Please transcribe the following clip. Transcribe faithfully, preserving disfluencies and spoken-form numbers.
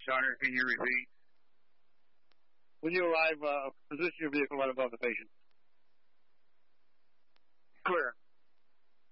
Connor, can you repeat? When you arrive, uh, position your vehicle right above the patient.